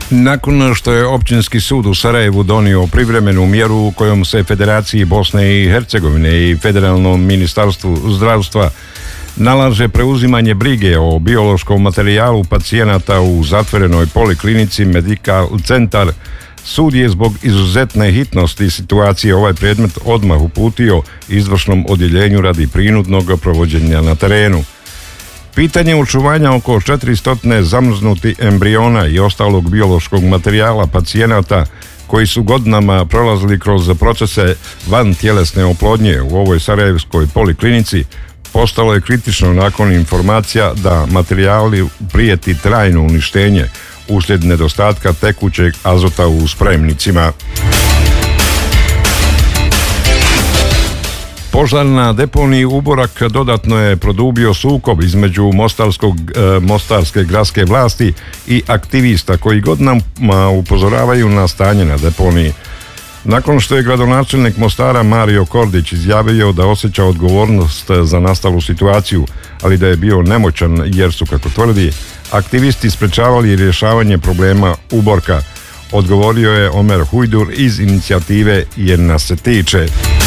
Nakon što je Općinski sud u Sarajevu donio privremenu mjeru kojom se Federaciji Bosne i Hercegovine i Federalnom ministarstvu zdravstva nalaže preuzimanje brige o biološkom materijalu pacijenata u zatvorenoj poliklinici Medical Centar, sud je zbog izuzetne hitnosti situacije ovaj predmet odmah uputio izvršnom odjeljenju radi prinudnog provođenja na terenu. Pitanje očuvanja oko 400 zamrznutih embriona i ostalog biološkog materijala pacijenata koji su godinama prolazili kroz procese vantjelesne oplodnje u ovoj sarajevskoj poliklinici postalo je kritično nakon informacija da materijali prijeti trajno uništenje uslijed nedostatka tekućeg azota u spremnicima. Požar na deponiji Uborak dodatno je produbio sukob između mostarske gradske vlasti i aktivista koji godinama upozoravaju na stanje na deponiji. Nakon što je gradonačelnik Mostara Mario Kordić izjavio da osjeća odgovornost za nastalu situaciju, ali da je bio nemoćan jer su, kako tvrdi, aktivisti sprečavali rješavanje problema Uborka, odgovorio je Omer Hujdur iz inicijative Jer nas se tiče.